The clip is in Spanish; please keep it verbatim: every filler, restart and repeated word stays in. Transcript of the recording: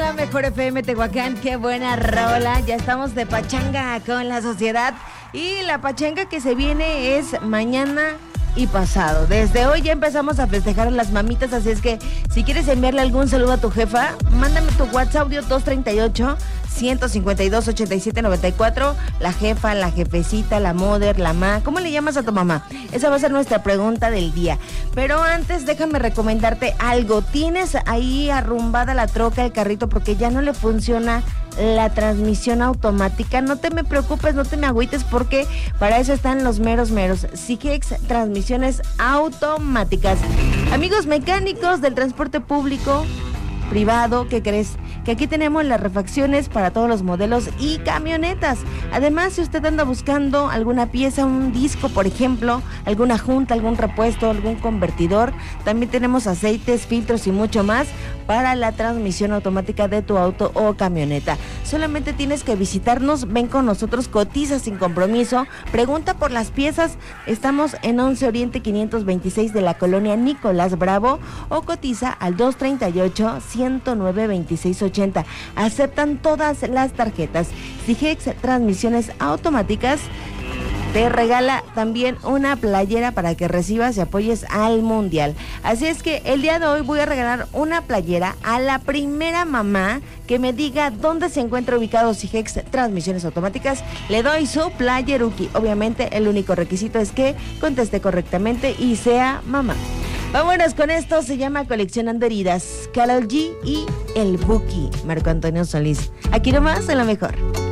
La mejor F M Tehuacán, qué buena rola. Ya estamos de pachanga con la sociedad. Y la pachanga que se viene es mañana y pasado. Desde hoy ya empezamos a festejar a las mamitas, así es que si quieres enviarle algún saludo a tu jefa, mándame tu WhatsApp audio dos treinta y ocho, ciento cincuenta y dos, ochenta y siete noventa y cuatro. La jefa, la jefecita, la mother, la ma, ¿cómo le llamas a tu mamá? Esa va a ser nuestra pregunta del día. Pero antes déjame recomendarte algo. Tienes ahí arrumbada la troca, el carrito, porque ya no le funciona la transmisión automática. No te me preocupes, no te me agüites, porque para eso están los meros meros Sigex Transmisiones Automáticas. Amigos mecánicos del transporte público, privado, ¿qué crees? Que aquí tenemos las refacciones para todos los modelos y camionetas. Además, si usted anda buscando alguna pieza, un disco, por ejemplo, alguna junta, algún repuesto, algún convertidor, también tenemos aceites, filtros y mucho más para la transmisión automática de tu auto o camioneta. Solamente tienes que visitarnos, ven con nosotros, cotiza sin compromiso, pregunta por las piezas. Estamos en once Oriente quinientos veintiséis de la colonia Nicolás Bravo, o cotiza al dos treinta y ocho, ciento nueve, veintiséis ochenta. Aceptan todas las tarjetas. Sigex Transmisiones Automáticas te regala también una playera para que recibas y apoyes al mundial. Así es que el día de hoy voy a regalar una playera a la primera mamá que me diga dónde se encuentra ubicado Sigex Transmisiones Automáticas. Le doy su playeruki. Obviamente el único requisito es que conteste correctamente y sea mamá. Vámonos con esto, se llama Coleccionando Heridas, Karol G y El Buki, Marco Antonio Solís. Aquí nomás en la mejor.